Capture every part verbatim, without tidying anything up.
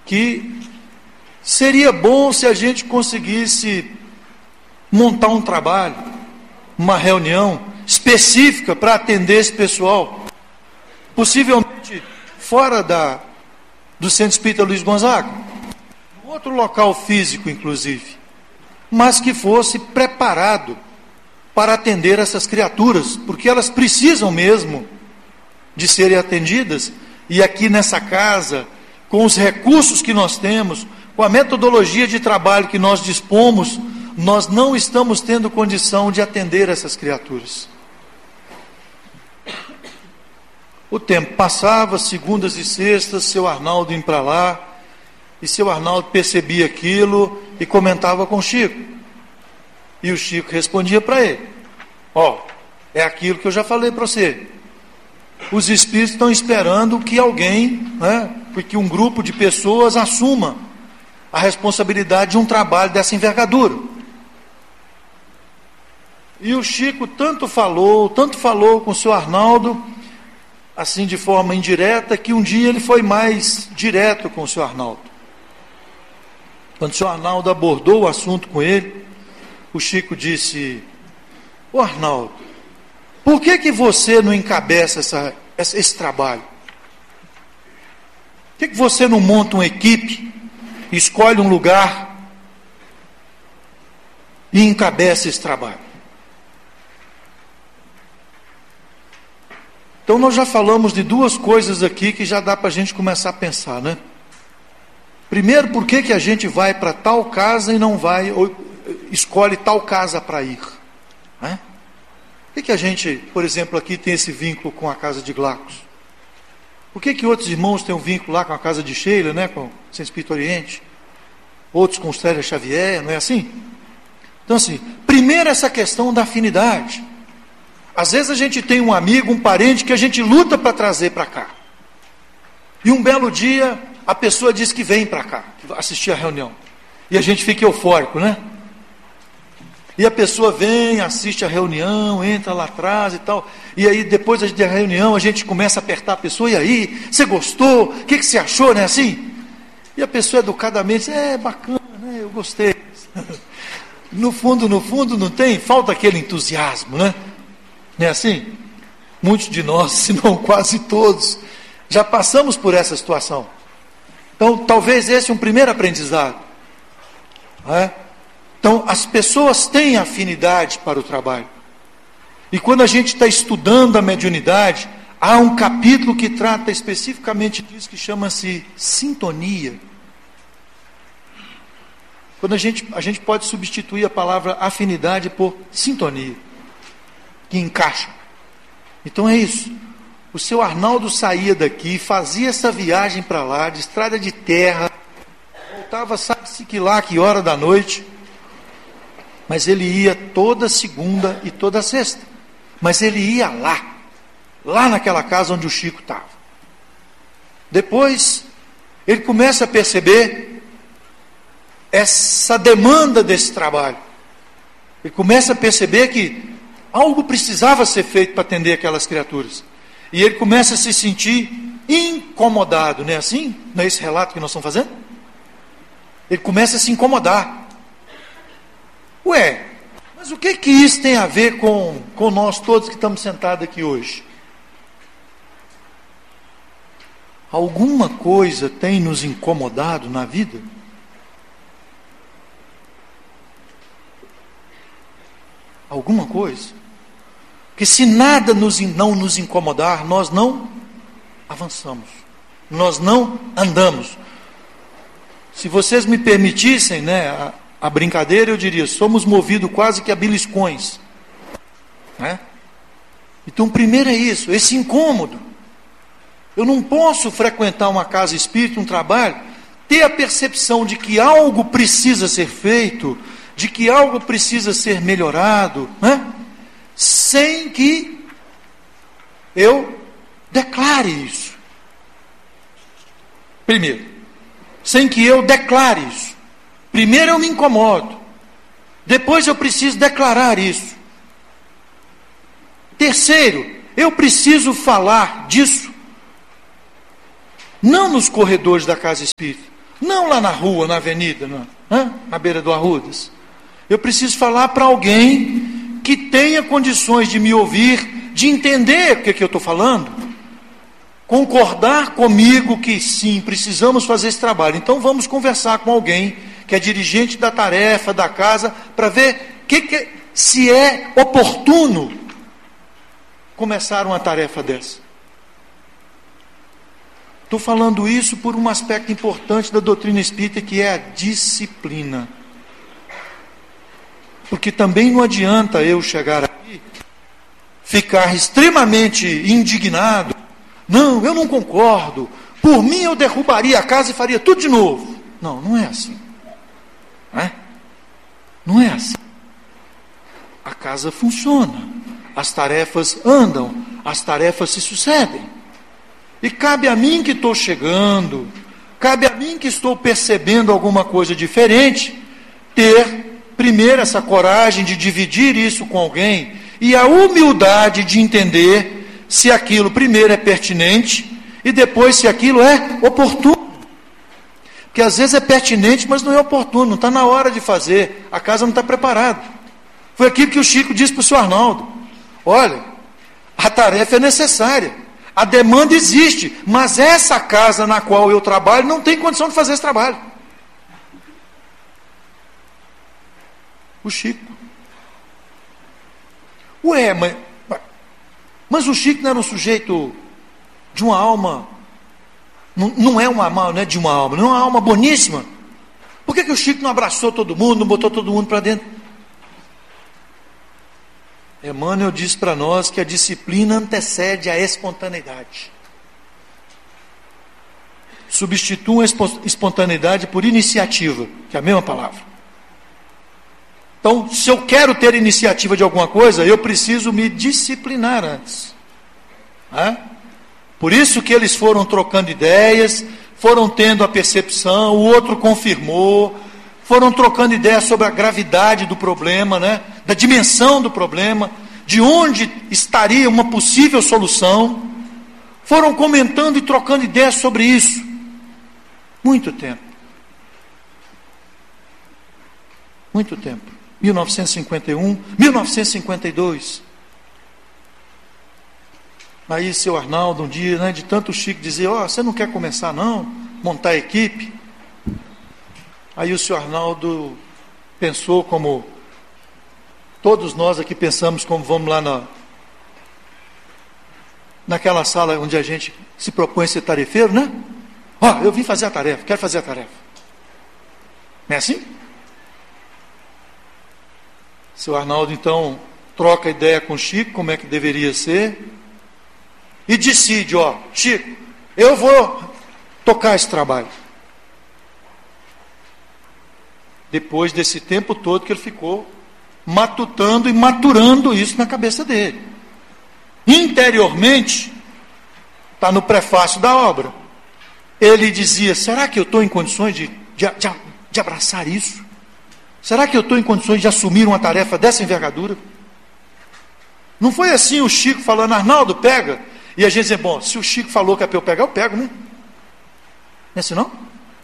que seria bom se a gente conseguisse montar um trabalho, uma reunião específica para atender esse pessoal, possivelmente fora da, do Centro Espírita Luiz Gonzaga, outro local físico inclusive, mas que fosse preparado para atender essas criaturas, porque elas precisam mesmo de serem atendidas, e aqui nessa casa, com os recursos que nós temos, com a metodologia de trabalho que nós dispomos, nós não estamos tendo condição de atender essas criaturas. O tempo passava, segundas e sextas, seu Arnaldo ia para lá, e seu Arnaldo percebia aquilo e comentava com o Chico. E o Chico respondia para ele: ó, é aquilo que eu já falei para você. Os espíritos estão esperando que alguém, né, porque um grupo de pessoas assuma a responsabilidade de um trabalho dessa envergadura. E o Chico tanto falou, tanto falou com o seu Arnaldo, assim de forma indireta, que um dia ele foi mais direto com o seu Arnaldo. Quando o seu Arnaldo abordou o assunto com ele, o Chico disse: ô Arnaldo, por que que você não encabeça essa, essa, esse trabalho? Por que que você não monta uma equipe, escolhe um lugar e encabeça esse trabalho? Então nós já falamos de duas coisas aqui que já dá para a gente começar a pensar, né? Primeiro, por que que a gente vai para tal casa e não vai, ou escolhe tal casa para ir? Né? Por que que a gente, por exemplo, aqui tem esse vínculo com a casa de Glacos? Por que que outros irmãos têm um vínculo lá com a casa de Sheila, né, com o Centro Espírita Oriente? Outros com Célia Xavier, não é assim? Então assim, primeiro essa questão da afinidade. Às vezes a gente tem um amigo, um parente que a gente luta para trazer para cá. E um belo dia a pessoa diz que vem para cá, assistir a reunião. E a gente fica eufórico, né? E a pessoa vem, assiste a reunião, entra lá atrás e tal. E aí depois da reunião a gente começa a apertar a pessoa. E aí, você gostou? O que que você achou, né? Assim? E a pessoa educadamente diz: é bacana, né? Eu gostei. No fundo, no fundo não tem, falta aquele entusiasmo, né? Não é assim? Muitos de nós, se não quase todos, já passamos por essa situação. Então, talvez esse é um primeiro aprendizado. Não é? Então, as pessoas têm afinidade para o trabalho. E quando a gente está estudando a mediunidade, há um capítulo que trata especificamente disso, que chama-se sintonia. Quando a gente, a gente pode substituir a palavra afinidade por sintonia, que encaixa. Então é isso. O seu Arnaldo saía daqui, fazia essa viagem para lá, de estrada de terra, voltava, sabe-se que lá, que hora da noite, mas ele ia toda segunda e toda sexta. Mas ele ia lá, lá naquela casa onde o Chico estava. Depois, ele começa a perceber essa demanda desse trabalho. Ele começa a perceber que algo precisava ser feito para atender aquelas criaturas. E ele começa a se sentir incomodado, não é assim? Não é esse relato que nós estamos fazendo? Ele começa a se incomodar. Ué, mas o que que isso tem a ver com, com nós todos que estamos sentados aqui hoje? Alguma coisa tem nos incomodado na vida? Alguma coisa? Porque se nada nos, não nos incomodar, nós não avançamos, nós não andamos. Se vocês me permitissem, né, a, a brincadeira, eu diria: somos movidos quase que a beliscões, né? Então, primeiro é isso, esse incômodo. Eu não posso frequentar uma casa espírita, um trabalho, ter a percepção de que algo precisa ser feito, de que algo precisa ser melhorado, né? Sem que eu declare isso. Primeiro, sem que eu declare isso. Primeiro eu me incomodo, depois eu preciso declarar isso. Terceiro, eu preciso falar disso, não nos corredores da casa espírita, Não lá na rua, na avenida, na, né? na beira do Arrudas. Eu preciso falar para alguém que tenha condições de me ouvir, de entender o que, que eu estou falando, concordar comigo que sim, precisamos fazer esse trabalho. Então vamos conversar com alguém que é dirigente da tarefa, da casa, para ver que que, se é oportuno começar uma tarefa dessa. Estou falando isso por um aspecto importante da doutrina espírita, que é a disciplina. Porque também não adianta eu chegar aqui, ficar extremamente indignado. Não, eu não concordo. Por mim eu derrubaria a casa e faria tudo de novo. Não, não é assim. Não é, não é assim. A casa funciona. As tarefas andam. As tarefas se sucedem. E cabe a mim que estou chegando, cabe a mim que estou percebendo alguma coisa diferente, ter primeiro essa coragem de dividir isso com alguém e a humildade de entender se aquilo primeiro é pertinente e depois se aquilo é oportuno. Porque às vezes é pertinente, mas não é oportuno, não está na hora de fazer, a casa não está preparada. Foi aquilo que o Chico disse para o senhor Arnaldo: olha, a tarefa é necessária. A demanda existe, mas essa casa na qual eu trabalho não tem condição de fazer esse trabalho. O Chico. Ué, mas, mas o Chico não era um sujeito de uma alma, não, não é uma alma, não é de uma alma, não é uma alma boníssima. Por que, que o Chico não abraçou todo mundo, não botou todo mundo para dentro? Emmanuel diz para nós que a disciplina antecede a espontaneidade. Substitua a espontaneidade por iniciativa, que é a mesma palavra. Então, se eu quero ter iniciativa de alguma coisa, eu preciso me disciplinar antes. É? Por isso que eles foram trocando ideias, foram tendo a percepção, o outro confirmou, foram trocando ideias sobre a gravidade do problema, né? Da dimensão do problema, de onde estaria uma possível solução. Foram comentando e trocando ideias sobre isso. Muito tempo. Muito tempo. mil novecentos e cinquenta e um, mil novecentos e cinquenta e dois. Aí seu Arnaldo, um dia, né, de tanto Chico dizer: ó, oh, você não quer começar não? Montar a equipe? Aí o senhor Arnaldo pensou como todos nós aqui pensamos, como vamos lá na, naquela sala onde a gente se propõe a ser tarefeiro, né? Ó, oh, eu vim fazer a tarefa, quero fazer a tarefa. Não é assim? Seu Arnaldo então troca ideia com o Chico, como é que deveria ser, e decide: ó, Chico, eu vou tocar esse trabalho. Depois desse tempo todo que ele ficou matutando e maturando isso na cabeça dele. Interiormente, está no prefácio da obra, ele dizia: será que eu estou em condições de, de, de, de abraçar isso? Será que eu estou em condições de assumir uma tarefa dessa envergadura? Não foi assim o Chico falando: Arnaldo, pega. E a gente diz: bom, se o Chico falou que é para eu pegar, eu pego, né? Não é assim não?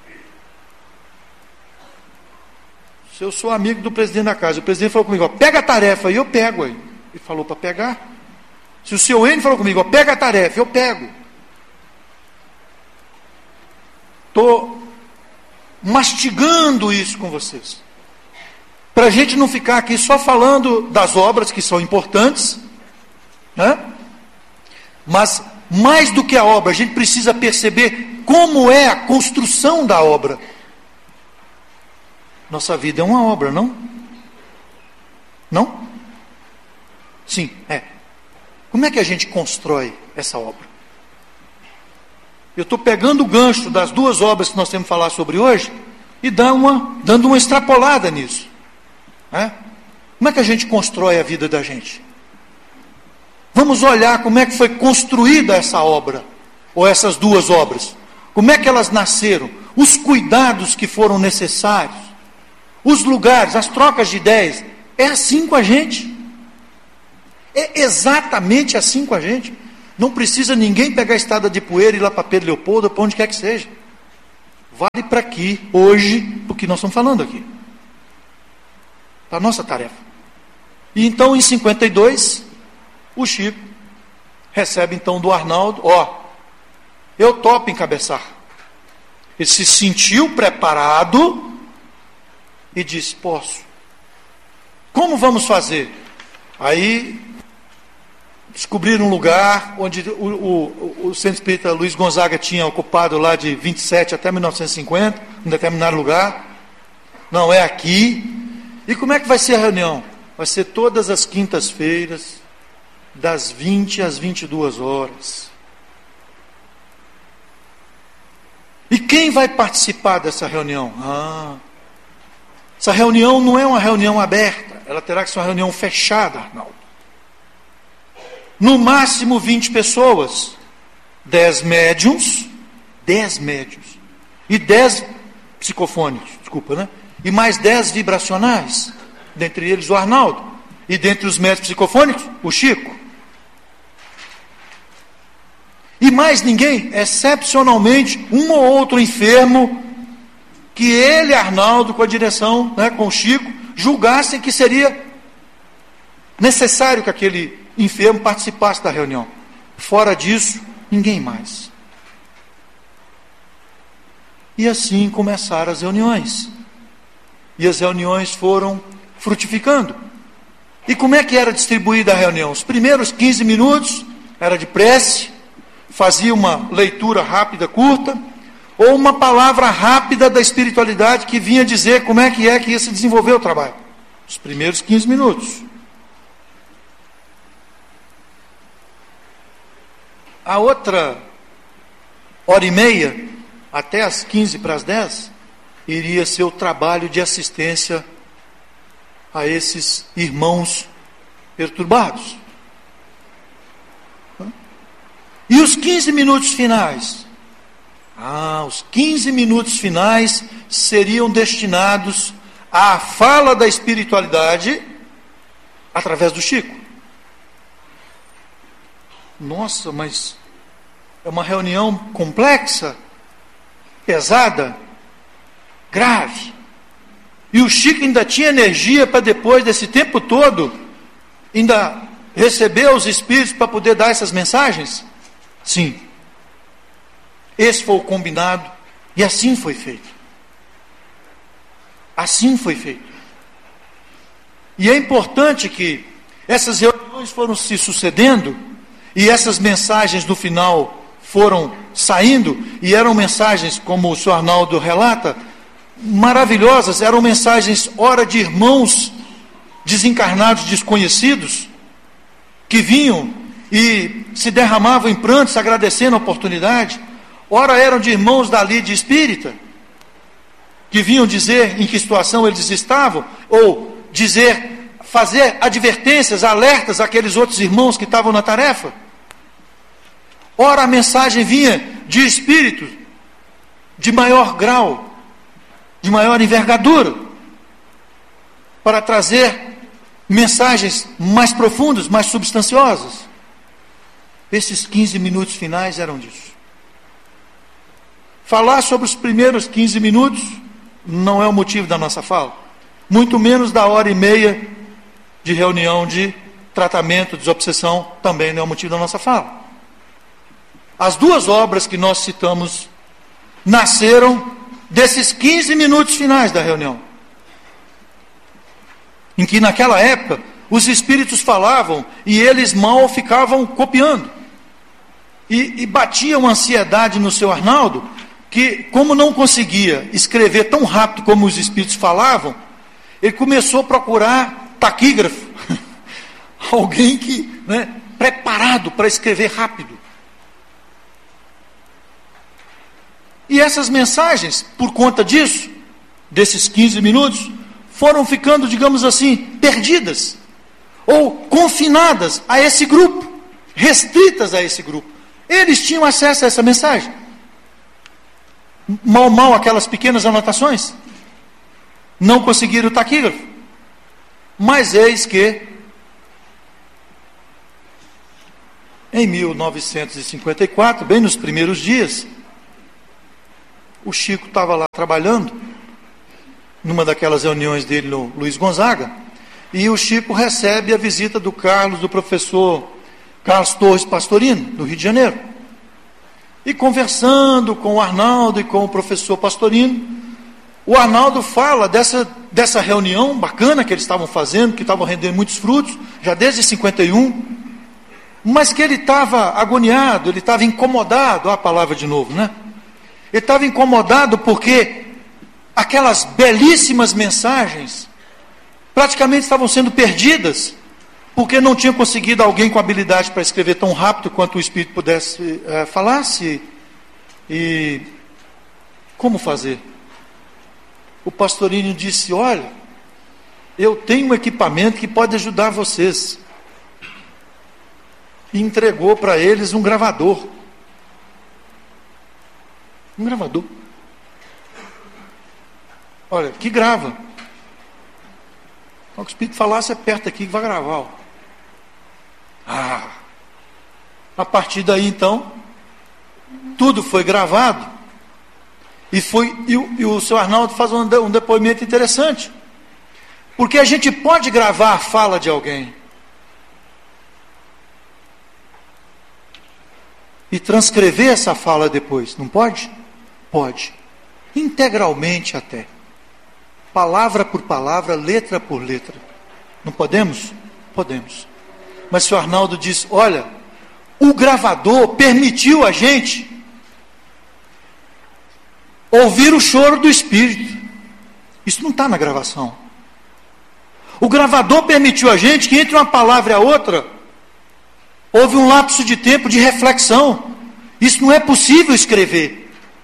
Se eu sou amigo do presidente da casa, o presidente falou comigo: ó, pega a tarefa, e eu pego. Aí. Ele falou para pegar. Se o seu N falou comigo: ó, pega a tarefa, eu pego. Estou mastigando isso com vocês, para a gente não ficar aqui só falando das obras que são importantes, né? Mas mais do que a obra, a gente precisa perceber como é a construção da obra. Nossa vida é uma obra, não? Não? Sim, é. Como é que a gente constrói essa obra? Eu estou pegando o gancho das duas obras que nós temos que falar sobre hoje e dando uma, dando uma extrapolada nisso. É? Como é que a gente constrói a vida da gente? Vamos olhar como é que foi construída essa obra, ou essas duas obras. Como é que elas nasceram? Os cuidados que foram necessários, os lugares, as trocas de ideias. É assim com a gente. É exatamente assim com a gente. Não precisa ninguém pegar a estrada de poeira e ir lá para Pedro Leopoldo, ou para onde quer que seja. vale para aqui, hoje, o que nós estamos falando aqui. Para a nossa tarefa. E então, em cinquenta e dois, o Chico recebe então do Arnaldo, ó, eu topo encabeçar. Ele se sentiu preparado e disse, posso. Como vamos fazer? Aí descobriram um lugar onde o, o, o Centro Espírita Luiz Gonzaga tinha ocupado lá de vinte e sete até mil novecentos e cinquenta, um determinado lugar. Não, é aqui. E como é que vai ser a reunião? Vai ser todas as quintas-feiras, das vinte às vinte e duas horas. E quem vai participar dessa reunião? Ah, essa reunião não é uma reunião aberta, ela terá que ser uma reunião fechada, Arnaldo. No máximo vinte pessoas, dez médiums, dez médiums, e dez psicofônicos, desculpa, né? E mais dez vibracionais, dentre eles o Arnaldo, e dentre os médiums psicofônicos, o Chico. E mais ninguém, excepcionalmente, um ou outro enfermo, que ele, Arnaldo, com a direção, né, com o Chico, julgassem que seria necessário que aquele enfermo participasse da reunião. Fora disso, ninguém mais. E assim começaram as reuniões. E as reuniões foram frutificando. E como é que era distribuída a reunião? Os primeiros quinze minutos era de prece, fazia uma leitura rápida, curta, ou uma palavra rápida da espiritualidade que vinha dizer como é que é que ia se desenvolver o trabalho. Os primeiros quinze minutos. A outra hora e meia, até as quinze para as dez, iria ser o trabalho de assistência a esses irmãos perturbados. E os quinze minutos finais? Ah, os quinze minutos finais seriam destinados à fala da espiritualidade através do Chico. Nossa, mas é uma reunião complexa, pesada, grave. E o Chico ainda tinha energia para depois desse tempo todo, ainda receber os espíritos para poder dar essas mensagens? Sim. Esse foi o combinado e assim foi feito. Assim foi feito. E é importante que essas reuniões foram se sucedendo e essas mensagens no final foram saindo, e eram mensagens, como o senhor Arnaldo relata, maravilhosas, eram mensagens, ora de irmãos desencarnados, desconhecidos, que vinham e se derramavam em prantos, agradecendo a oportunidade, ora eram de irmãos da lide espírita, que vinham dizer em que situação eles estavam, ou dizer, fazer advertências, alertas àqueles outros irmãos que estavam na tarefa. Ora a mensagem vinha de espíritos de maior grau, de maior envergadura, para trazer mensagens mais profundas, mais substanciosas. Esses quinze minutos finais eram disso. Falar sobre os primeiros quinze minutos não é o motivo da nossa fala, muito menos da hora e meia de reunião de tratamento, desobsessão, também não é o motivo da nossa fala. As duas obras que nós citamos nasceram desses quinze minutos finais da reunião, em que naquela época os espíritos falavam e eles mal ficavam copiando, e, e batia uma ansiedade no seu Arnaldo, que como não conseguia escrever tão rápido como os espíritos falavam, ele começou a procurar taquígrafo, alguém que, né, preparado para escrever rápido. E essas mensagens, por conta disso, desses quinze minutos, foram ficando, digamos assim, perdidas, ou confinadas a esse grupo, restritas a esse grupo. Eles tinham acesso a essa mensagem. Mal, mal, aquelas pequenas anotações. Não conseguiram o taquígrafo. Mas eis que, em mil novecentos e cinquenta e quatro, bem nos primeiros dias, o Chico estava lá trabalhando, numa daquelas reuniões dele no Luiz Gonzaga, e o Chico recebe a visita do Carlos, do professor Carlos Torres Pastorino, do Rio de Janeiro. E conversando com o Arnaldo e com o professor Pastorino, o Arnaldo fala dessa, dessa reunião bacana que eles estavam fazendo, que estavam rendendo muitos frutos, já desde cinquenta e um, mas que ele estava agoniado, ele estava incomodado, olha a palavra de novo, né? Ele estava incomodado porque aquelas belíssimas mensagens praticamente estavam sendo perdidas, porque não tinha conseguido alguém com habilidade para escrever tão rápido quanto o Espírito pudesse é, falasse. E como fazer? O Pastorino disse: olha, eu tenho um equipamento que pode ajudar vocês. E entregou para eles um gravador. Um gravador. Olha, que grava. O Espírito falasse, aperta aqui que vai gravar. Ó. Ah! A partir daí, então, tudo foi gravado. E, foi, e, o, e o seu Arnaldo faz um, um depoimento interessante. Porque a gente pode gravar a fala de alguém e transcrever essa fala depois, não pode? Pode. Integralmente até. Palavra por palavra, letra por letra. Não podemos? Podemos. Mas o senhor Arnaldo diz: olha, o gravador permitiu a gente ouvir o choro do Espírito. Isso não está na gravação. O gravador permitiu a gente que entre uma palavra e a outra houve um lapso de tempo de reflexão. Isso não é possível escrever.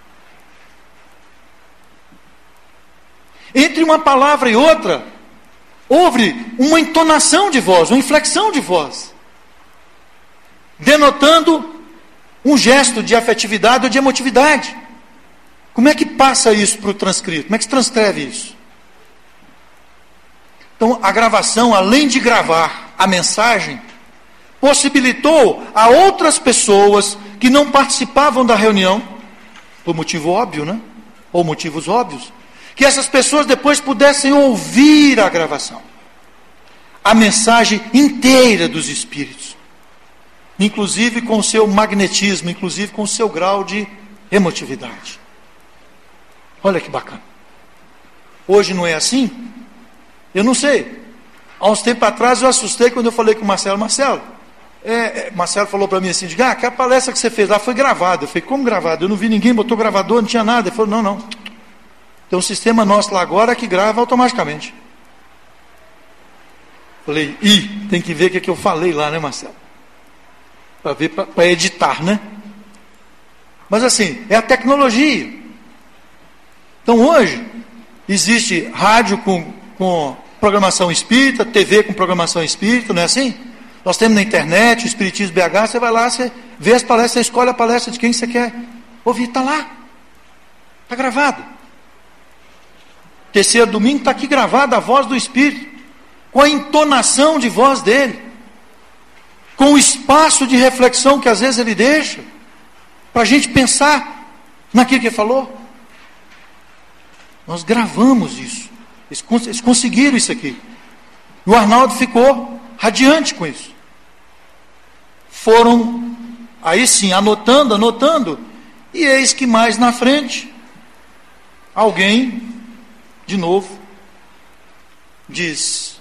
Entre uma palavra e outra, houve uma entonação de voz, uma inflexão de voz, denotando um gesto de afetividade ou de emotividade. Como é que passa isso para o transcrito? Como é que se transcreve isso? Então, a gravação, além de gravar a mensagem, possibilitou a outras pessoas que não participavam da reunião, por motivo óbvio, né? Ou motivos óbvios, que essas pessoas depois pudessem ouvir a gravação, a mensagem inteira dos Espíritos, inclusive com o seu magnetismo, inclusive com o seu grau de emotividade. Olha que bacana. Hoje não é assim? Eu não sei. Há uns tempos atrás eu assustei quando eu falei com o Marcelo. Marcelo, é, é, Marcelo falou para mim assim, ah, aquela palestra que você fez lá foi gravada. Eu falei, como gravada? Eu não vi ninguém, botou gravador, não tinha nada. Ele falou, não, não. Tem um sistema nosso lá agora que grava automaticamente. Falei, ih, tem que ver o que, é que eu falei lá, né, Marcelo? Para ver, para editar, né? Mas assim, é a tecnologia. Então hoje, existe rádio com, com programação espírita, T V com programação espírita, não é assim? Nós temos na internet, o Espiritismo B H, você vai lá, você vê as palestras, você escolhe a palestra de quem você quer ouvir, está lá. Está gravado. Terceiro domingo está aqui gravada a voz do Espírito, com a entonação de voz dele, com o espaço de reflexão que às vezes ele deixa, para a gente pensar naquilo que ele falou. Nós gravamos isso. Eles, cons- eles conseguiram isso aqui. E o Arnaldo ficou radiante com isso. Foram, aí sim, anotando, anotando, e eis que mais na frente, alguém, de novo, diz: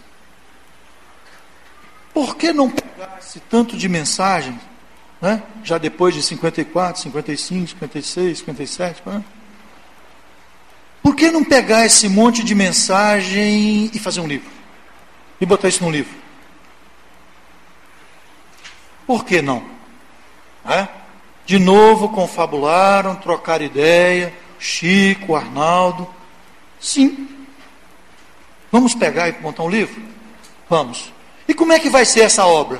por que não pegar esse tanto de mensagem, né? Já depois de cinquenta e quatro, cinquenta e cinco, cinquenta e seis, cinquenta e sete, né? Por que não pegar esse monte de mensagem e fazer um livro? E botar isso num livro? Por que não? É? De novo confabularam, trocaram ideia, Chico, Arnaldo. Sim. Vamos pegar e montar um livro? Vamos. E como é que vai ser essa obra?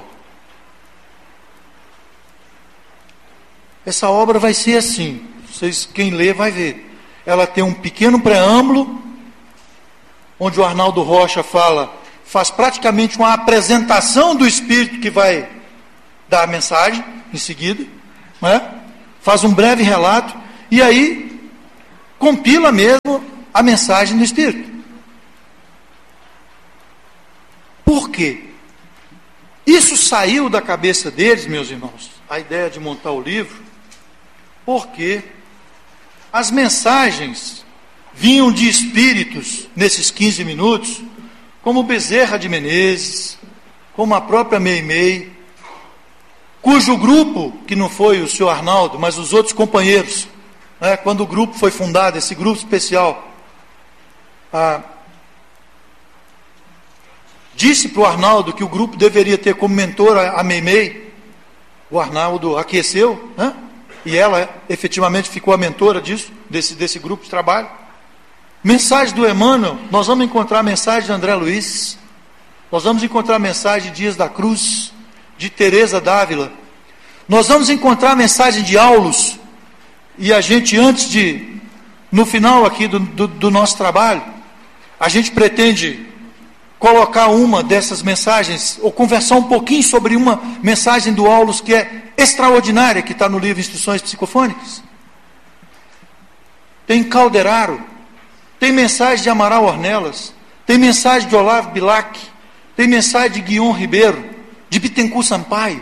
Essa obra vai ser assim. Vocês, quem lê vai ver. Ela tem um pequeno preâmbulo, onde o Arnaldo Rocha fala, faz praticamente uma apresentação do Espírito que vai dar a mensagem em seguida, não é? Faz um breve relato, e aí compila mesmo a mensagem do Espírito. Por quê? Isso saiu da cabeça deles, meus irmãos, a ideia de montar o livro, porque as mensagens vinham de espíritos nesses quinze minutos, como Bezerra de Menezes, como a própria Meimei, cujo grupo, que não foi o senhor Arnaldo, mas os outros companheiros, né, quando o grupo foi fundado, esse grupo especial, ah, disse para o Arnaldo que o grupo deveria ter como mentora a Meimei. O Arnaldo aqueceu, né? E ela efetivamente ficou a mentora disso, desse, desse grupo de trabalho. Mensagem do Emmanuel, nós vamos encontrar a mensagem de André Luiz, nós vamos encontrar a mensagem de Dias da Cruz, de Teresa d'Ávila, nós vamos encontrar a mensagem de Aulus, e a gente antes de, no final aqui do, do, do nosso trabalho, a gente pretende colocar uma dessas mensagens, ou conversar um pouquinho sobre uma mensagem do Aulus que é extraordinária, que está no livro Instruções Psicofônicas. Tem Calderaro, tem mensagem de Amaral Ornelas, tem mensagem de Olavo Bilac, tem mensagem de Guion Ribeiro, de Bittencourt Sampaio.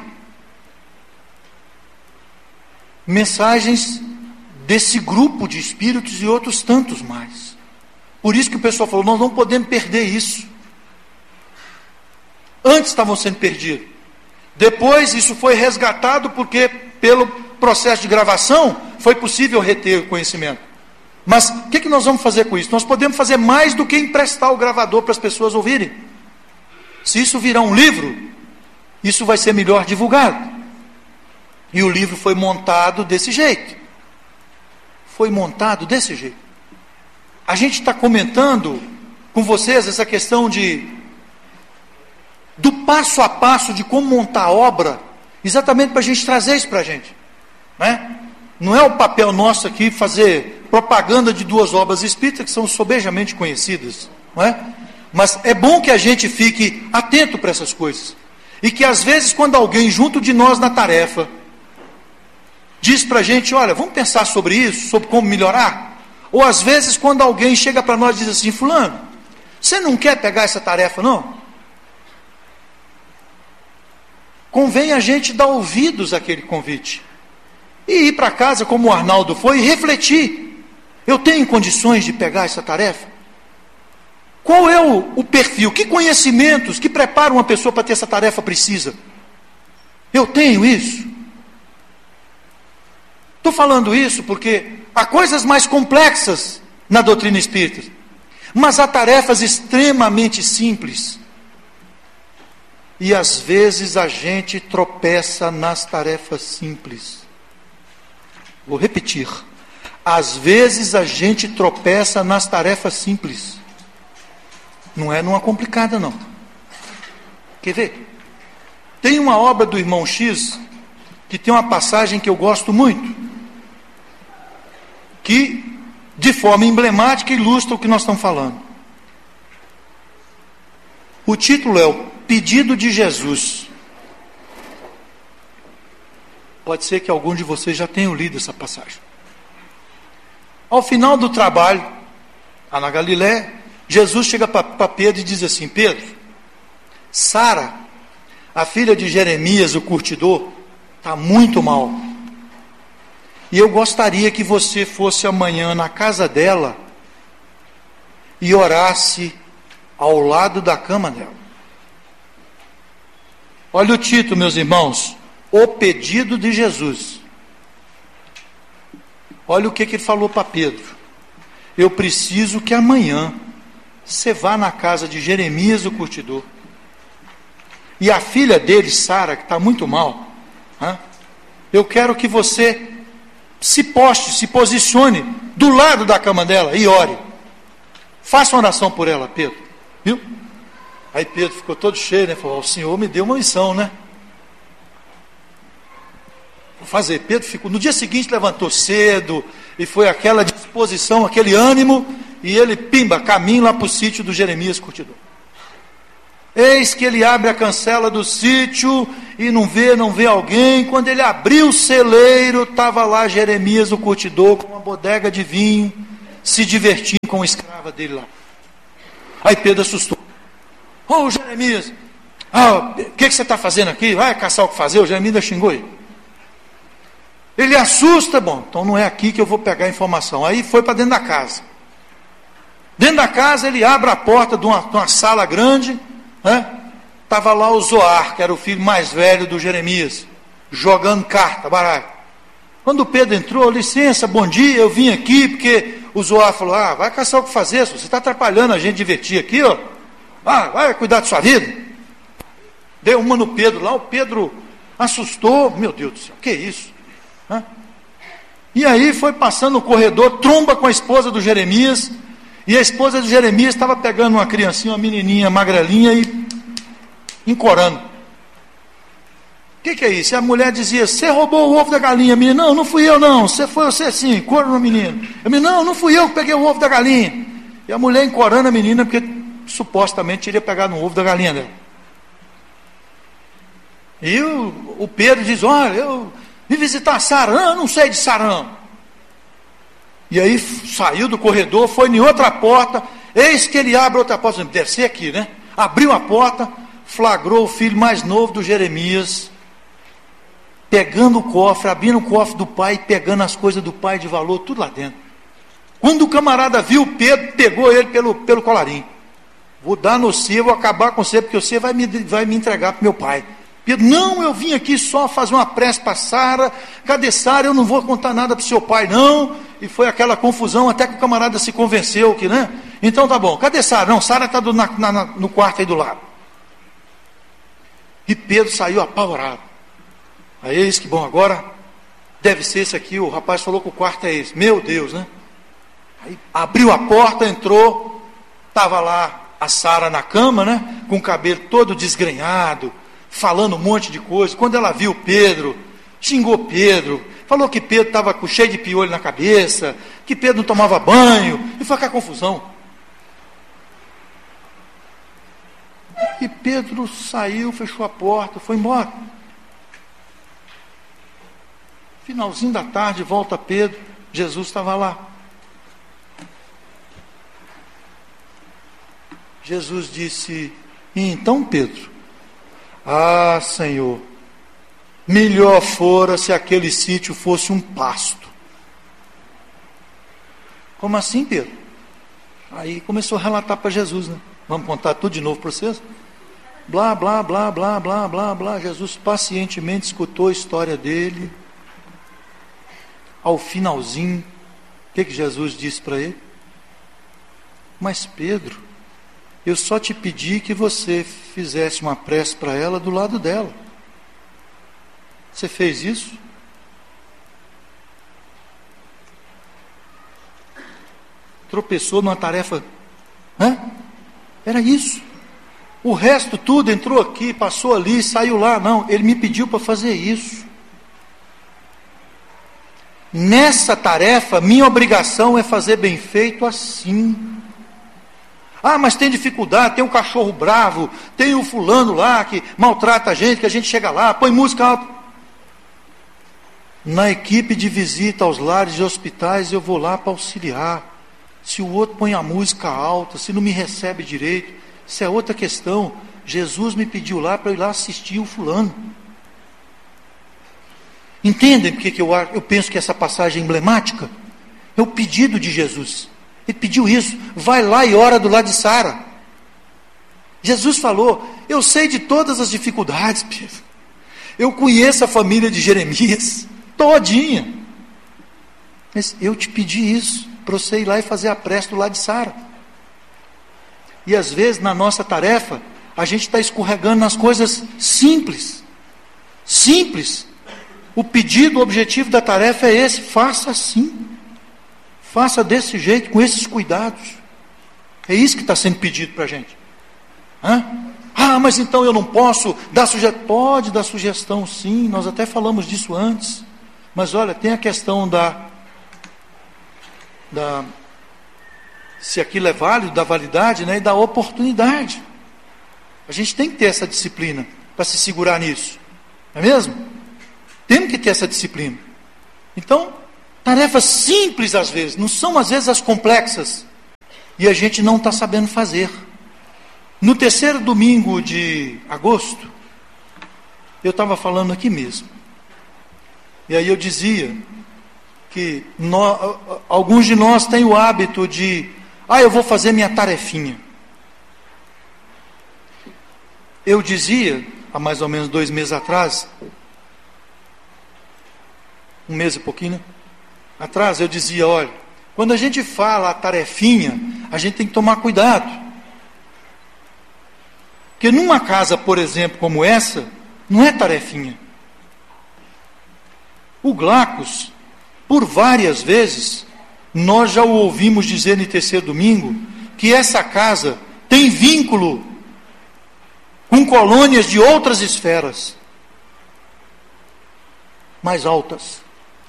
Mensagens desse grupo de espíritos e outros tantos mais. Por isso que o pessoal falou, nós não podemos perder isso. Antes estavam sendo perdidos. Depois isso foi resgatado porque pelo processo de gravação foi possível reter o conhecimento. Mas o que, que nós vamos fazer com isso? Nós podemos fazer mais do que emprestar o gravador para as pessoas ouvirem. Se isso virar um livro, isso vai ser melhor divulgado. E o livro foi montado desse jeito. Foi montado desse jeito. A gente está comentando com vocês essa questão de do passo a passo de como montar a obra, exatamente para a gente trazer isso para a gente, né? Não é o papel nosso aqui fazer propaganda de duas obras espíritas que são sobejamente conhecidas, não é? Mas é bom que a gente fique atento para essas coisas, e que às vezes quando alguém junto de nós na tarefa diz para a gente, olha, vamos pensar sobre isso, sobre como melhorar, ou às vezes quando alguém chega para nós e diz assim, fulano, você não quer pegar essa tarefa não? Convém a gente dar ouvidos àquele convite. E ir para casa, como o Arnaldo foi, e refletir. Eu tenho condições de pegar essa tarefa? Qual é o, o perfil? Que conhecimentos, que preparo uma pessoa para ter essa tarefa precisa? Eu tenho isso? Estou falando isso porque há coisas mais complexas na doutrina espírita, mas há tarefas extremamente simples. E às vezes a gente tropeça nas tarefas simples. Vou repetir. Às vezes a gente tropeça nas tarefas simples. Não é numa complicada, não. Quer ver? Tem uma obra do irmão X, que tem uma passagem que eu gosto muito, que, de forma emblemática, ilustra o que nós estamos falando. O título é o Pedido de Jesus. Pode ser que algum de vocês já tenham lido essa passagem. Ao final do trabalho, lá na Galiléia, Jesus chega para Pedro e diz assim, Pedro, Sara, a filha de Jeremias, o curtidor, está muito mal. E eu gostaria que você fosse amanhã na casa dela e orasse ao lado da cama dela. Olha o título, meus irmãos, O Pedido de Jesus. Olha o que, que ele falou para Pedro. Eu preciso que amanhã você vá na casa de Jeremias, o curtidor, e a filha dele, Sara, que está muito mal, hein? Eu quero que você se poste, se posicione do lado da cama dela e ore. Faça uma oração por ela, Pedro. Viu? Aí Pedro ficou todo cheio, né? Falou, o Senhor me deu uma missão, né? Vou fazer. Pedro ficou, no dia seguinte levantou cedo, e foi aquela disposição, aquele ânimo, e ele, pimba, caminho lá para o sítio do Jeremias Curtidor. Eis que ele abre a cancela do sítio, e não vê, não vê alguém. Quando ele abriu o celeiro, estava lá Jeremias o Curtidor, com uma bodega de vinho, se divertindo com a escrava dele lá. Aí Pedro assustou. Ô oh, Jeremias, ah, o que, que você está fazendo aqui? Vai caçar o que fazer? O Jeremias xingou ele. Ele assusta, bom, então não é aqui que eu vou pegar a informação. Aí foi para dentro da casa. Dentro da casa ele abre a porta de uma, de uma sala grande, né? Estava lá o Zoar, que era o filho mais velho do Jeremias, jogando carta, baralho. Quando o Pedro entrou, licença, bom dia, eu vim aqui porque o Zoar falou, ah, vai caçar o que fazer, você está atrapalhando a gente divertir aqui, ó. Ah, vai cuidar da sua vida. Deu uma no Pedro lá, o Pedro assustou, meu Deus do céu, que isso? Hã? E aí foi passando no corredor, tromba com a esposa do Jeremias, e a esposa do Jeremias estava pegando uma criancinha, uma menininha magrelinha e encorando. O que, que é isso? E a mulher dizia, você roubou o ovo da galinha. A menina, não, não fui eu não, você foi você sim, coro no menino. A menina, não, não fui eu que peguei o ovo da galinha. E a mulher encorando a menina, porque supostamente iria pegar no ovo da galinha dela. E o, o Pedro diz, olha, eu vim visitar Sara, não, eu não sei de Sara não. E aí saiu do corredor, foi em outra porta, eis que ele abre outra porta, deve ser aqui, né? Abriu a porta, flagrou o filho mais novo do Jeremias, pegando o cofre, abrindo o cofre do pai, pegando as coisas do pai de valor, tudo lá dentro. Quando o camarada viu Pedro, pegou ele pelo, pelo colarinho. Vou dar no você, vou acabar com você, porque você vai me, vai me entregar para meu pai. Pedro, não, eu vim aqui só fazer uma prece para Sara, cadê Sara? Eu não vou contar nada para o seu pai, não. E foi aquela confusão, até que o camarada se convenceu, que, né? Então tá bom, cadê Sara? Não, Sara está no quarto aí do lado. E Pedro saiu apavorado. Aí eis que, bom, agora deve ser esse aqui, o rapaz falou que o quarto é esse. Meu Deus, né? Aí abriu a porta, entrou, estava lá a Sara na cama, né? Com o cabelo todo desgrenhado, falando um monte de coisa. Quando ela viu Pedro, xingou Pedro, falou que Pedro estava cheio de piolho na cabeça, que Pedro não tomava banho, e foi aquela confusão. E Pedro saiu, fechou a porta, foi embora. Finalzinho da tarde, volta Pedro, Jesus estava lá. Jesus disse, e então Pedro, ah Senhor, melhor fora se aquele sítio fosse um pasto. Como assim, Pedro? Aí começou a relatar para Jesus, né? Vamos contar tudo de novo para vocês? Blá, blá, blá, blá, blá, blá, blá. Jesus pacientemente escutou a história dele. Ao finalzinho, o que, que Jesus disse para ele? Mas Pedro, eu só te pedi que você fizesse uma prece para ela do lado dela. Você fez isso? Tropeçou numa tarefa, hã? Era isso. O resto tudo entrou aqui, passou ali, saiu lá. Não, ele me pediu para fazer isso. Nessa tarefa, minha obrigação é fazer bem feito assim. Ah, mas tem dificuldade, tem um cachorro bravo, tem o fulano lá que maltrata a gente, que a gente chega lá, põe música alta. Na equipe de visita aos lares e hospitais, eu vou lá para auxiliar. Se o outro põe a música alta, se não me recebe direito, isso é outra questão. Jesus me pediu lá para eu ir lá assistir o fulano. Entendem por que eu, eu penso que essa passagem é emblemática? É o pedido de Jesus. Ele pediu isso, vai lá e ora do lado de Sara. Jesus falou, eu sei de todas as dificuldades, Pedro. Eu conheço a família de Jeremias, todinha. Mas eu te pedi isso, para você ir lá e fazer a prece do lado de Sara. E às vezes na nossa tarefa, a gente está escorregando nas coisas simples. Simples. O pedido, o objetivo da tarefa é esse, faça assim. Faça desse jeito, com esses cuidados. É isso que está sendo pedido para a gente. Hã? Ah, mas então eu não posso dar sugestão. Pode dar sugestão sim, nós até falamos disso antes. Mas olha, tem a questão da, da se aquilo é válido, da validade, né, e da oportunidade. A gente tem que ter essa disciplina para se segurar nisso. Não é mesmo? Temos que ter essa disciplina. Então, Tarefas simples às vezes, não são às vezes as complexas. E a gente não está sabendo fazer. No terceiro domingo de agosto, eu estava falando aqui mesmo. E aí eu dizia que nós, alguns de nós têm o hábito de, ah, eu vou fazer minha tarefinha. Eu dizia, há mais ou menos dois meses atrás, um mês e pouquinho, né? Atrás, eu dizia, olha, quando a gente fala a tarefinha, a gente tem que tomar cuidado. Porque numa casa, por exemplo, como essa, não é tarefinha. O Glacos, por várias vezes, nós já o ouvimos dizer no terceiro domingo, que essa casa tem vínculo com colônias de outras esferas mais altas.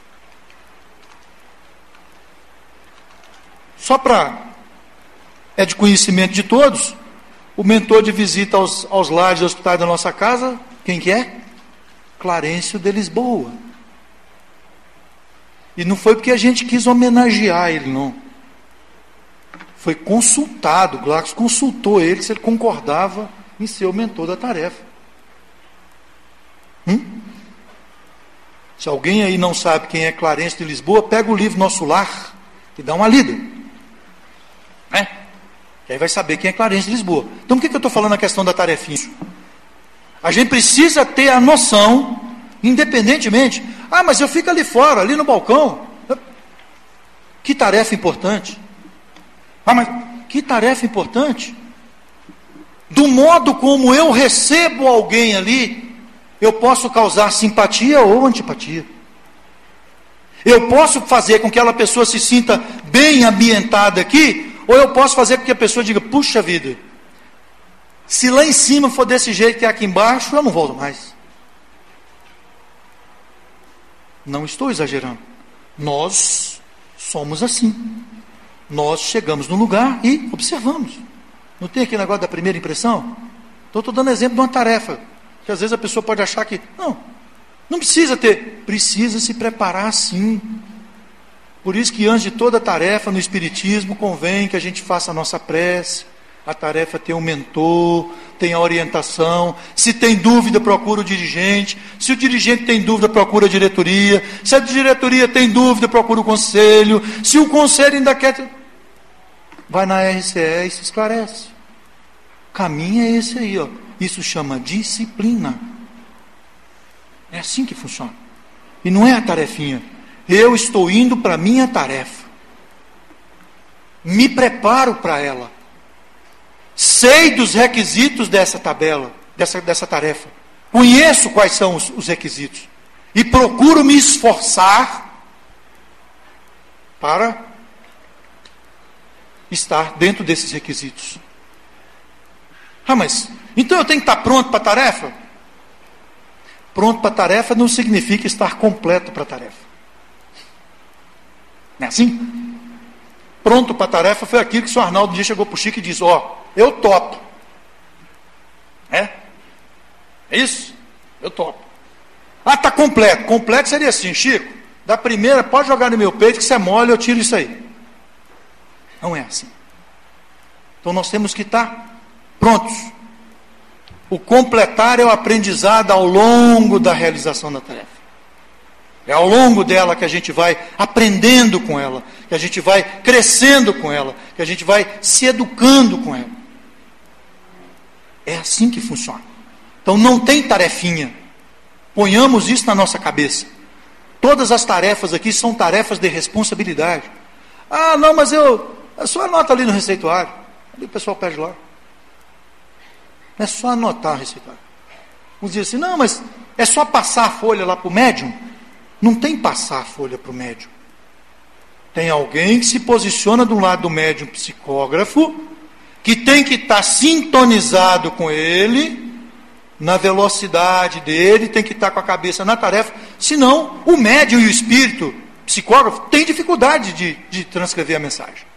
Só para, é de conhecimento de todos, o mentor de visita aos, aos lares e hospitais da nossa casa, quem que é? Clarencio de Lisboa. E não foi porque a gente quis homenagear ele, não. Foi consultado, o Glacos consultou ele se ele concordava em ser o mentor da tarefa. Hum? Se alguém aí não sabe quem é Clarencio de Lisboa, pega o livro Nosso Lar e dá uma lida. É? E aí vai saber quem é Clarencio de Lisboa. Então, por que, que eu estou falando a questão da tarefinha? A gente precisa ter a noção, independentemente. Ah, mas eu fico ali fora, ali no balcão. Que tarefa importante. Ah, mas que tarefa importante. Do modo como eu recebo alguém ali, eu posso causar simpatia ou antipatia. Eu posso fazer com que aquela pessoa se sinta bem ambientada aqui, ou eu posso fazer com que a pessoa diga, puxa vida, se lá em cima for desse jeito que é aqui embaixo, eu não volto mais. Não estou exagerando. Nós somos assim. Nós chegamos no lugar e observamos. Não tem aquele negócio da primeira impressão? Então, estou dando exemplo de uma tarefa, que às vezes a pessoa pode achar que, não, não precisa ter, precisa se preparar sim. Por isso que antes de toda tarefa no Espiritismo, convém que a gente faça a nossa prece, a tarefa tem um mentor, tem a orientação, se tem dúvida, procura o dirigente, se o dirigente tem dúvida, procura a diretoria, se a diretoria tem dúvida, procura o conselho, se o conselho ainda quer, vai na R C E e se esclarece. O caminho é esse aí, ó. Isso chama disciplina. É assim que funciona. E não é a tarefinha. Eu estou indo para a minha tarefa. Me preparo para ela. Sei dos requisitos dessa tabela, dessa, dessa tarefa. Conheço quais são os, os requisitos. E procuro me esforçar para estar dentro desses requisitos. Ah, mas então eu tenho que estar pronto para a tarefa? Pronto para a tarefa não significa estar completo para a tarefa. Não é assim? Pronto para a tarefa foi aquilo que o senhor Arnaldo um dia chegou para o Chico e disse, ó, oh, eu topo. É? É isso? Eu topo. Ah, está completo. Completo seria assim, Chico, da primeira, pode jogar no meu peito que você é mole, eu tiro isso aí. Não é assim. Então nós temos que estar prontos. O completar é o aprendizado ao longo da realização da tarefa. É ao longo dela que a gente vai aprendendo com ela, que a gente vai crescendo com ela, que a gente vai se educando com ela. É assim que funciona. Então não tem tarefinha. Ponhamos isso na nossa cabeça. Todas as tarefas aqui são tarefas de responsabilidade. Ah, não, mas eu... É só anota ali no receituário. Ali o pessoal pede lá. É só anotar o receituário. Uns dizem assim, não, mas é só passar a folha lá para o médium. Não tem passar a folha para o médium. Tem alguém que se posiciona do lado do médium psicógrafo, que tem que estar sintonizado com ele, na velocidade dele, tem que estar com a cabeça na tarefa, senão o médium e o espírito psicógrafo têm dificuldade de, de transcrever a mensagem.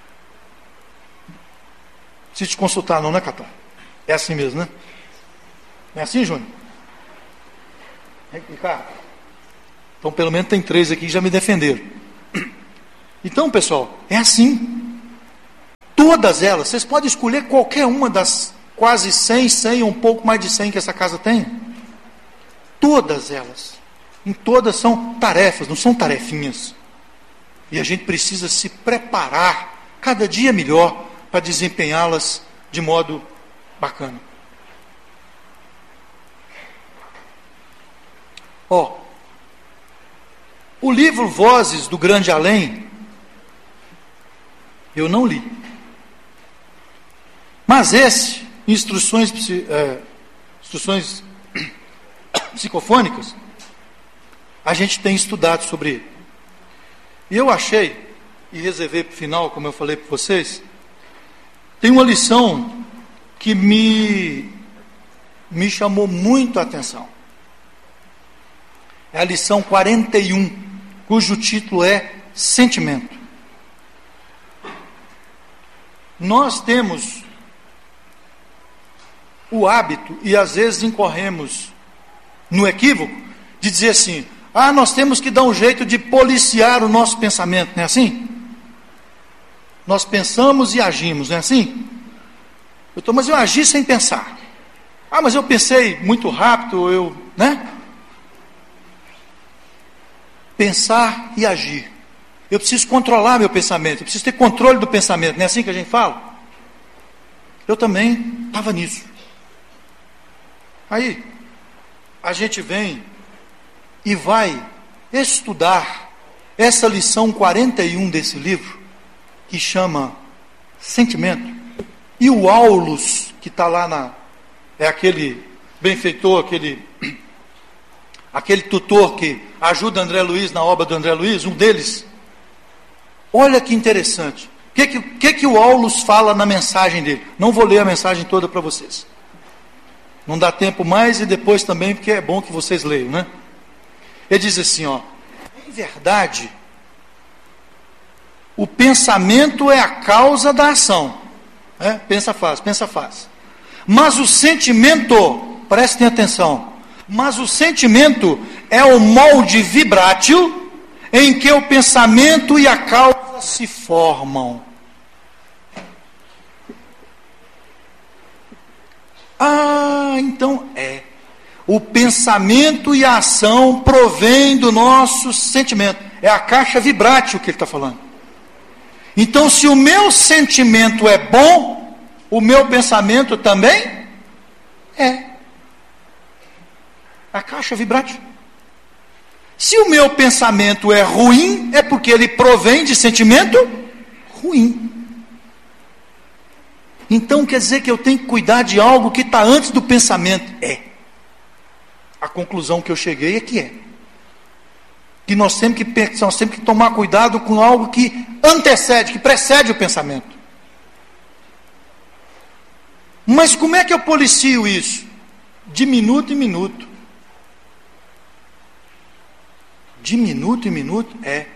Se te consultar não, né, Catá? É assim mesmo, né? Não é assim, Júnior? É, Ricardo? Então, pelo menos tem três aqui que já me defenderam. Então, pessoal, é assim. Todas elas, vocês podem escolher qualquer uma das quase cem, cem ou um pouco mais de cem que essa casa tem. Todas elas. Em todas são tarefas, não são tarefinhas. E a gente precisa se preparar cada dia melhor para desempenhá-las de modo bacana. Ó, o livro Vozes do Grande Além, eu não li. Mas esse, instruções, é, instruções psicofônicas, a gente tem estudado sobre ele. E eu achei, e reservei para o final, como eu falei para vocês, tem uma lição que me, me chamou muito a atenção. É a lição quarenta e um, cujo título é Sentimento. Nós temos o hábito, e às vezes incorremos no equívoco, de dizer assim, ah, nós temos que dar um jeito de policiar o nosso pensamento, não é assim? Nós pensamos e agimos, não é assim? Eu tô, mas eu agi sem pensar. Ah, mas eu pensei muito rápido, eu, né? Pensar e agir. Eu preciso controlar meu pensamento, eu preciso ter controle do pensamento, não é assim que a gente fala? Eu também estava nisso. Aí, a gente vem e vai estudar essa lição quarenta e um desse livro, que chama Sentimento. E o Aulus, que está lá na... é aquele benfeitor, aquele, aquele tutor que ajuda André Luiz na obra do André Luiz, um deles. Olha que interessante. O que, que, que, que o Aulus fala na mensagem dele? Não vou ler a mensagem toda para vocês. Não dá tempo mais e depois também, porque é bom que vocês leiam, né? Ele diz assim, ó, em verdade, o pensamento é a causa da ação. É? Pensa faz, pensa faz. Mas o sentimento, prestem atenção, mas o sentimento é o molde vibrátil em que o pensamento e a causa se formam. Ah, então é. O pensamento e a ação provém do nosso sentimento. É a caixa vibrátil que ele está falando. Então, se o meu sentimento é bom, o meu pensamento também é. A caixa vibrátil. Se o meu pensamento é ruim, é porque ele provém de sentimento ruim. Então quer dizer que eu tenho que cuidar de algo que está antes do pensamento. É. A conclusão que eu cheguei é que é. Que nós temos que, nós temos que tomar cuidado com algo que antecede, que precede o pensamento. Mas como é que eu policio isso? De minuto em minuto. De minuto em minuto é.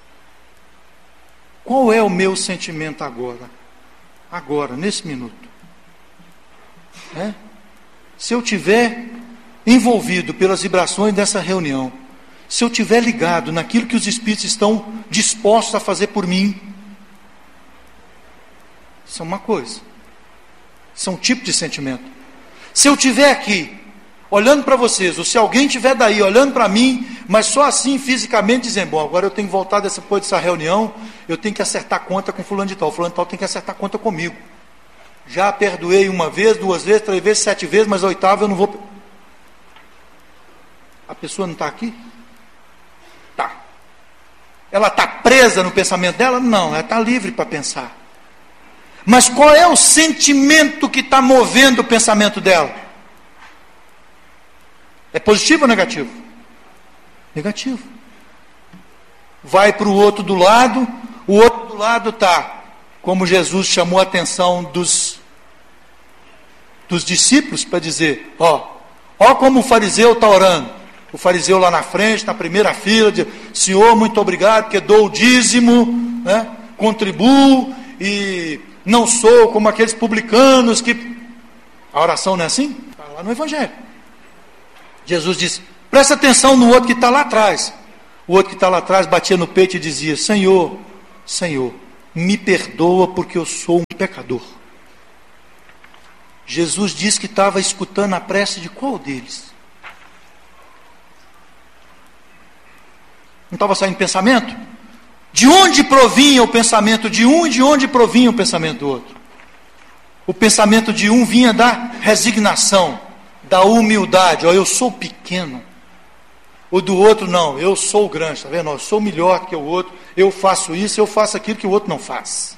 Qual é o meu sentimento agora? Agora, nesse minuto. É? Se eu tiver envolvido pelas vibrações dessa reunião, se eu tiver ligado naquilo que os Espíritos estão dispostos a fazer por mim, isso é uma coisa. Isso é um tipo de sentimento. Se eu estiver aqui, olhando para vocês, ou se alguém estiver daí, olhando para mim, mas só assim, fisicamente, dizendo, bom, agora eu tenho que voltar dessa, depois dessa reunião, eu tenho que acertar conta com fulano de tal, fulano de tal tem que acertar conta comigo. Já perdoei uma vez, duas vezes, três vezes, sete vezes, mas a oitava eu não vou... A pessoa não está aqui? Tá. Ela está presa no pensamento dela? Não, ela está livre para pensar. Mas qual é o sentimento que está movendo o pensamento dela? É positivo ou negativo? Negativo. Vai para o outro do lado, o outro do lado está, como Jesus chamou a atenção dos, dos discípulos, para dizer, ó, ó como o fariseu está orando. O fariseu lá na frente, na primeira fila, diz, Senhor, muito obrigado, porque dou o dízimo, né, contribuo, e não sou como aqueles publicanos que... A oração não é assim? Está lá no Evangelho. Jesus disse, presta atenção no outro que está lá atrás. O outro que está lá atrás batia no peito e dizia, Senhor, Senhor, me perdoa porque eu sou um pecador. Jesus disse que estava escutando a prece de qual deles? Não estava saindo pensamento? De onde provinha o pensamento de um e de onde provinha o pensamento do outro? O pensamento de um vinha da resignação, da humildade. Ó, eu sou pequeno. O do outro, não, eu sou grande, está vendo? Eu sou melhor que o outro, eu faço isso, eu faço aquilo que o outro não faz.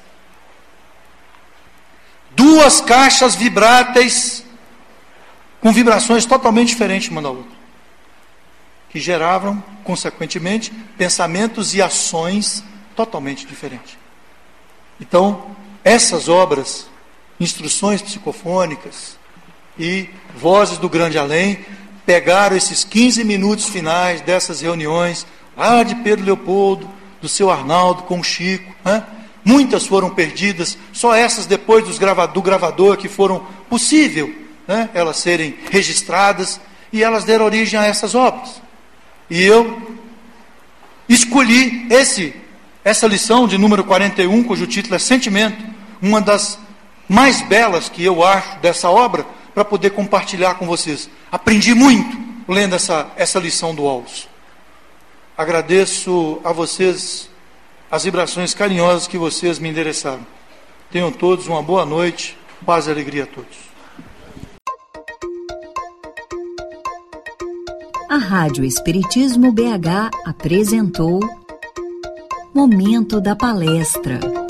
Duas caixas vibráteis, com vibrações totalmente diferentes uma da outra, que geravam, consequentemente, pensamentos e ações totalmente diferentes. Então, essas obras, instruções psicofônicas e vozes do grande além, pegaram esses quinze minutos finais dessas reuniões, lá de Pedro Leopoldo, do seu Arnaldo com o Chico, né? Muitas foram perdidas, só essas depois dos grava, do gravador que foram possível, né, elas serem registradas, e elas deram origem a essas obras. E eu escolhi esse, essa lição de número quarenta e um, cujo título é Sentimento, uma das mais belas que eu acho dessa obra, para poder compartilhar com vocês. Aprendi muito lendo essa, essa lição do Walls. Agradeço a vocês as vibrações carinhosas que vocês me endereçaram. Tenham todos uma boa noite, paz e alegria a todos. A Rádio Espiritismo B H apresentou Momento da Palestra.